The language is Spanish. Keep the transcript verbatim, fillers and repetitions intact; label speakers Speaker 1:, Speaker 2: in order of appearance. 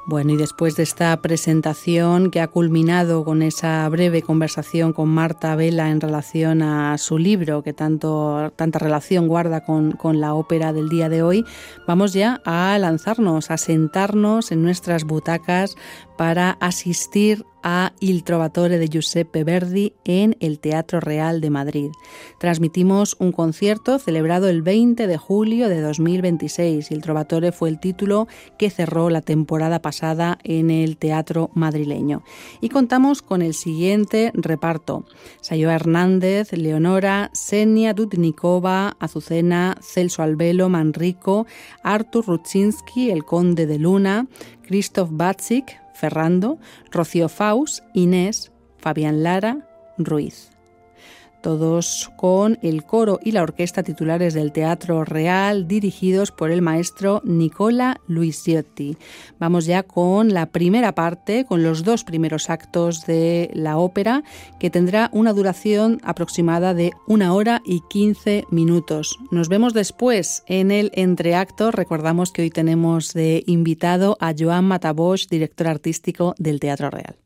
Speaker 1: Bueno, y después de esta presentación que ha culminado con esa breve conversación con Marta Vela en relación a su libro, que tanto, tanta relación guarda con, con la ópera del día de hoy, vamos ya a lanzarnos, a sentarnos en nuestras butacas para asistir a Il Trovatore de Giuseppe Verdi en el Teatro Real de Madrid. Transmitimos un concierto celebrado el veinte de julio de dos mil veintiséis. Il Trovatore fue el título que cerró la temporada pasada en el Teatro madrileño. Y contamos con el siguiente reparto: Sayoa Hernández, Leonora, Senia Dudnikova, Azucena, Celso Albelo, Manrico, Artur Rutschinski, el Conde de Luna, Krzysztof Batzik, Ferrando, Rocío Faus, Inés, Fabián Lara, Ruiz. Todos con el coro y la orquesta titulares del Teatro Real, dirigidos por el maestro Nicola Luisiotti. Vamos ya con la primera parte, con los dos primeros actos de la ópera, que tendrá una duración aproximada de una hora y quince minutos. Nos vemos después en el entreacto. Recordamos que hoy tenemos de invitado a Joan Matabosch, director artístico del Teatro Real.